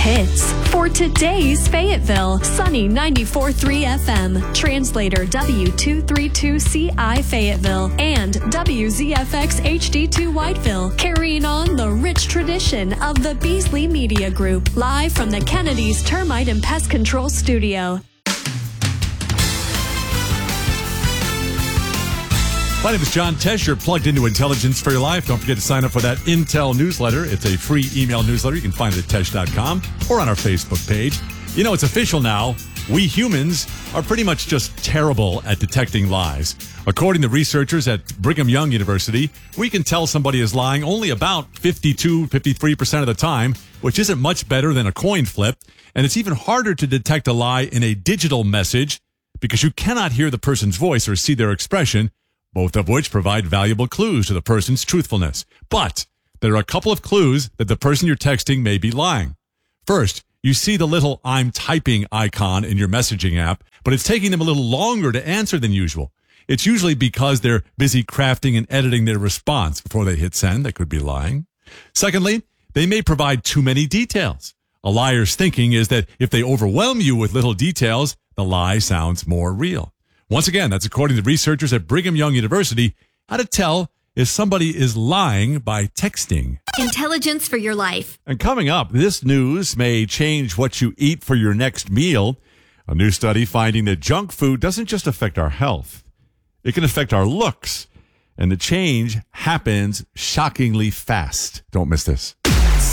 hits for today's Fayetteville. Sunny 94.3 FM. Translator W232CI Fayetteville and WZFX HD2 Whiteville. Carrying on the rich tradition of the Beasley Media Group. Live from the Kennedy's Termite and Pest Control Studio. My name is John Tesh. You're plugged into Intelligence for Your Life. Don't forget to sign up for that Intel newsletter. It's a free email newsletter. You can find it at Tesh.com or on our Facebook page. You know, it's official now. We humans are pretty much just terrible at detecting lies. According to researchers at Brigham Young University, we can tell somebody is lying only about 53% of the time, which isn't much better than a coin flip. And it's even harder to detect a lie in a digital message because you cannot hear the person's voice or see their expression, both of which provide valuable clues to the person's truthfulness. But there are a couple of clues that the person you're texting may be lying. First, you see the little I'm typing icon in your messaging app, but it's taking them a little longer to answer than usual. It's usually because they're busy crafting and editing their response before they hit send. They could be lying. Secondly, they may provide too many details. A liar's thinking is that if they overwhelm you with little details, the lie sounds more real. Once again, that's according to researchers at Brigham Young University, how to tell if somebody is lying by texting. Intelligence for Your Life. And coming up, this news may change what you eat for your next meal. A new study finding that junk food doesn't just affect our health. It can affect our looks. And the change happens shockingly fast. Don't miss this.